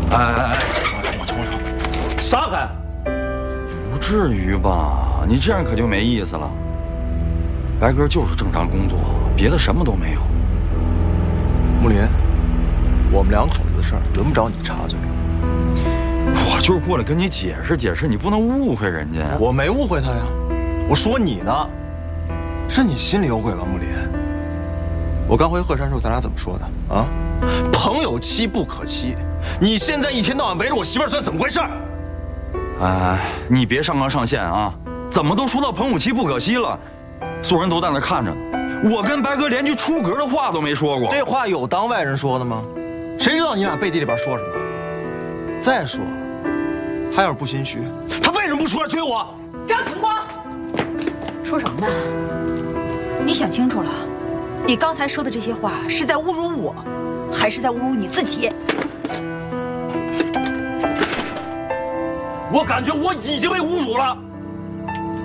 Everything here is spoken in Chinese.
我杀害？ 不至于吧？你这样可就没意思了。白哥就是正常工作，别的什么都没有。 木林，我们两口子的事儿轮不着你插嘴。 我就是过来跟你解释解释，你不能误会人家呀。 我没误会他呀，我说你呢，是你心里有鬼吧，木林？我刚回鹤山时候，咱俩怎么说的啊？朋友妻不可欺。你现在一天到晚围着我媳妇儿转，怎么回事？ 哎，你别上纲上线啊！怎么都说到朋友妻不可欺了？所有人都在那看着呢。我跟白哥连句出格的话都没说过。 这话有当外人说的吗？谁知道你俩背地里边说什么？再说，他要是不心虚，他为什么不出来追我？ 张晴光，说什么呢？你想清楚了，你刚才说的这些话是在侮辱我，还是在侮辱你自己？ 我感觉我已经被侮辱了。